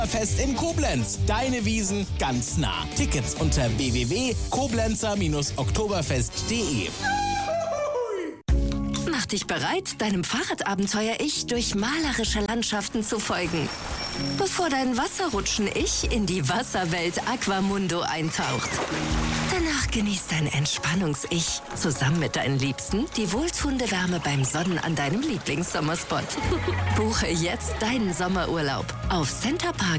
Fest in Koblenz. Deine Wiesn ganz nah. Tickets unter www.koblenzer-oktoberfest.de. Mach dich bereit, deinem Fahrradabenteuer-Ich durch malerische Landschaften zu folgen. Bevor dein Wasserrutschen-Ich in die Wasserwelt Aquamundo eintaucht. Danach genießt dein Entspannungs-Ich zusammen mit deinen Liebsten die wohltuende Wärme beim Sonnen an deinem Lieblingssommerspot. Buche jetzt deinen Sommerurlaub auf centerparks